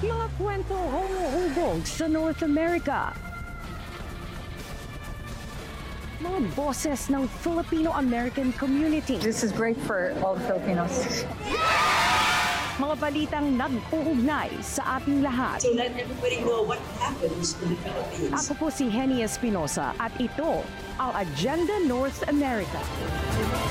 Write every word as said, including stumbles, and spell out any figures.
Mga kwento humuhubog sa North America. Mga boses ng Filipino-American community. This is great for all the Filipinos. Mga balitang nag-uugnay sa ating lahat. To let everybody know what happens in the Philippines. Ako po si Henny Espinosa at ito ang Agenda North America.